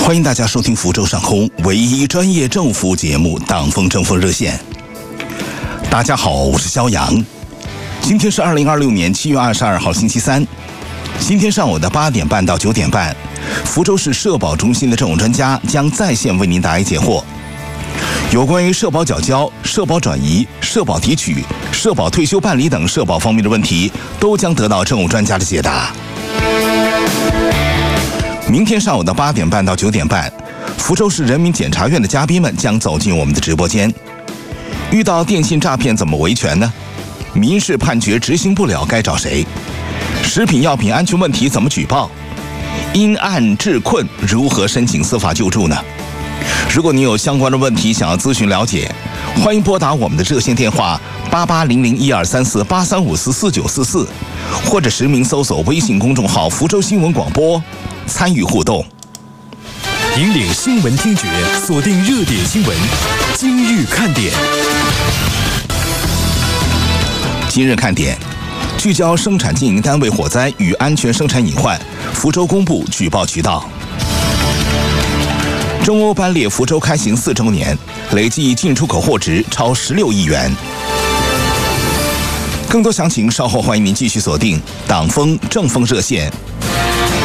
欢迎大家收听福州上空唯一专业政务服务节目《党风政风热线》。大家好，我是肖阳。今天是2026年7月22号星期三。今天上午的8点半到9点半，福州市社保中心的政务专家将在线为您答疑解惑。有关于社保缴交、社保转移、社保提取、社保退休办理等社保方面的问题，都将得到政务专家的解答。明天上午的8点半到9点半，福州市人民检察院的嘉宾们将走进我们的直播间。遇到电信诈骗怎么维权呢？民事判决执行不了该找谁？食品药品安全问题怎么举报？因案致困如何申请司法救助呢？如果你有相关的问题想要咨询了解，欢迎拨打我们的热线电话8800123483544944，或者实名搜索微信公众号福州新闻广播，参与互动。 引领新闻听觉，锁定热点新闻，今日看点。 今日看点，聚焦生产经营单位火灾与安全生产隐患，福州公布举报渠道。中欧班列福州开行4周年，累计进出口货值超16亿元。更多详情稍后欢迎您继续锁定党风政风热线